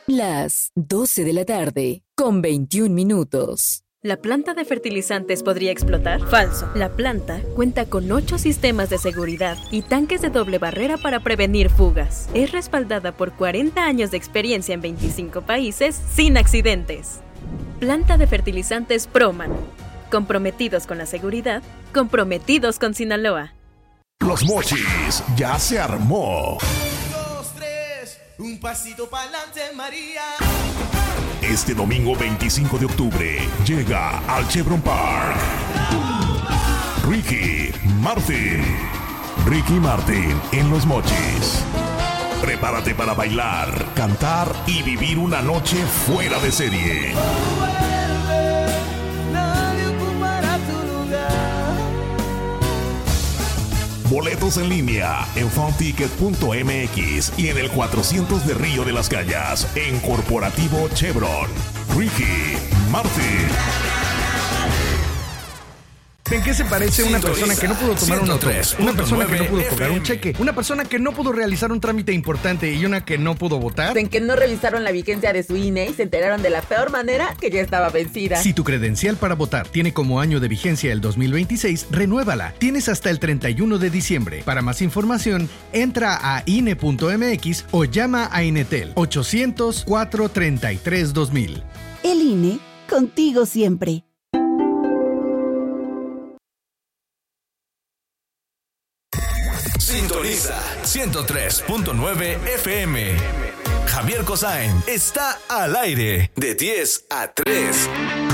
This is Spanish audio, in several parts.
Las 12 de la tarde, con 21 minutos. ¿La planta de fertilizantes podría explotar? Falso. La planta cuenta con 8 sistemas de seguridad y tanques de doble barrera para prevenir fugas. Es respaldada por 40 años de experiencia en 25 países sin accidentes. Planta de fertilizantes Proman. Comprometidos con la seguridad, comprometidos con Sinaloa. Los Mochis ya se armó. 1, 2, 3, un pasito pa'lante, María. Este domingo 25 de octubre llega al Chevron Park Ricky Martin en Los Mochis. Prepárate para bailar, cantar y vivir una noche fuera de serie. Boletos en línea en funticket.mx y en el 400 de Río de las Calles en Corporativo Chevron. Ricky Martin. ¿En qué se parece una persona que no pudo tomar un auto? Una persona que no pudo cobrar un FM. cheque. Una persona que no pudo realizar un trámite importante y una que no pudo votar. En que no revisaron la vigencia de su INE y se enteraron de la peor manera que ya estaba vencida. Si tu credencial para votar tiene como año de vigencia el 2026, renuévala. Tienes hasta el 31 de diciembre. Para más información, entra a INE.mx o llama a Inetel 800-433-2000. El INE, contigo siempre. Sintoniza 103.9 FM. Javier Cosain está al aire de 10 a 3.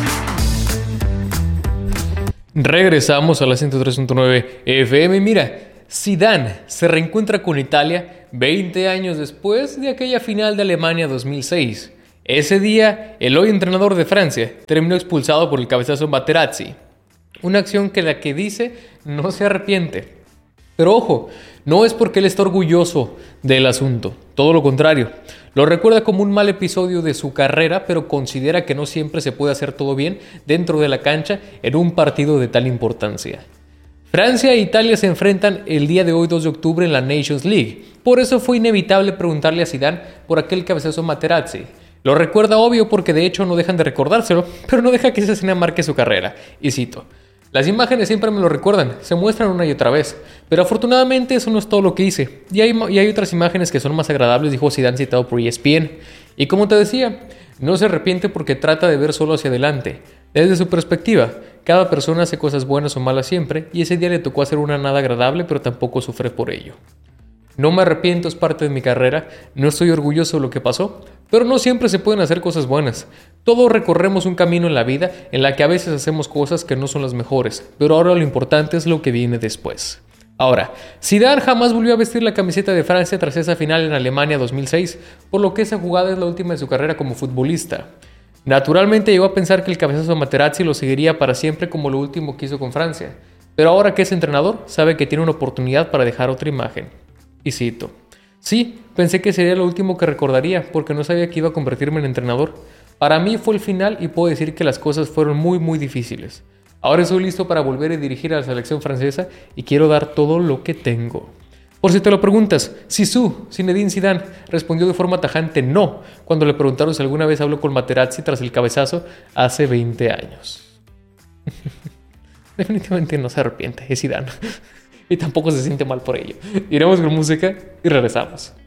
Regresamos a la 103.9 FM. Mira, Zidane se reencuentra con Italia 20 años después de aquella final de Alemania 2006. Ese día, el hoy entrenador de Francia terminó expulsado por el cabezazo Materazzi. Una acción que la que dice no se arrepiente. Pero ojo, no es porque él está orgulloso del asunto, todo lo contrario. Lo recuerda como un mal episodio de su carrera, pero considera que no siempre se puede hacer todo bien dentro de la cancha en un partido de tal importancia. Francia e Italia se enfrentan el día de hoy 2 de octubre en la Nations League. Por eso fue inevitable preguntarle a Zidane por aquel cabezazo Materazzi. Lo recuerda obvio porque de hecho no dejan de recordárselo, pero no deja que esa escena marque su carrera. Y cito: las imágenes siempre me lo recuerdan, se muestran una y otra vez, pero afortunadamente eso no es todo lo que hice. Y hay otras imágenes que son más agradables, dijo Zidane citado por ESPN. Y como te decía, no se arrepiente porque trata de ver solo hacia adelante. Desde su perspectiva, cada persona hace cosas buenas o malas siempre, y ese día le tocó hacer una nada agradable, pero tampoco sufre por ello. No me arrepiento, es parte de mi carrera, no estoy orgulloso de lo que pasó, pero no siempre se pueden hacer cosas buenas. Todos recorremos un camino en la vida en la que a veces hacemos cosas que no son las mejores, pero ahora lo importante es lo que viene después. Ahora, Zidane jamás volvió a vestir la camiseta de Francia tras esa final en Alemania 2006, por lo que esa jugada es la última de su carrera como futbolista. Naturalmente llegó a pensar que el cabezazo de Materazzi lo seguiría para siempre como lo último que hizo con Francia, pero ahora que es entrenador, sabe que tiene una oportunidad para dejar otra imagen. Y cito: sí, pensé que sería lo último que recordaría porque no sabía que iba a convertirme en entrenador. Para mí fue el final y puedo decir que las cosas fueron muy difíciles. Ahora estoy listo para volver a dirigir a la selección francesa y quiero dar todo lo que tengo. Por si te lo preguntas, Zinedine Zidane respondió de forma tajante no cuando le preguntaron si alguna vez habló con Materazzi tras el cabezazo hace 20 años. Definitivamente no se arrepiente, es Zidane. Y tampoco se siente mal por ello. Iremos con música y regresamos.